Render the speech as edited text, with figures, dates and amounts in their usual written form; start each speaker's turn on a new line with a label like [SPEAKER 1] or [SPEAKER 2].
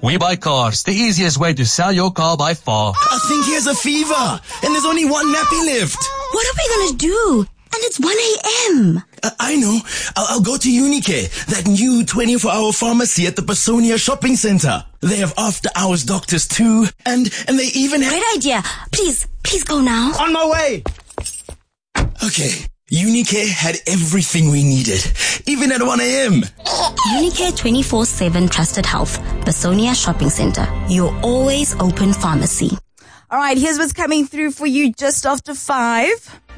[SPEAKER 1] We buy cars, the easiest way to sell your car by far.
[SPEAKER 2] I think he has a fever, and there's only one nappy left.
[SPEAKER 3] What are we gonna do? And it's 1 a.m.
[SPEAKER 2] I know. I'll go to Unicare, that new 24-hour pharmacy at the Pasonia Shopping Center. They have after-hours doctors too, and they even have...
[SPEAKER 3] Great idea. Please go now.
[SPEAKER 2] On my way! Okay, Unicare had everything we needed, even at 1 a.m.
[SPEAKER 3] Unicare 24/7 Trusted Health. Pasonia Shopping Center. Your always open pharmacy.
[SPEAKER 4] All right, here's what's coming through for you just after 5.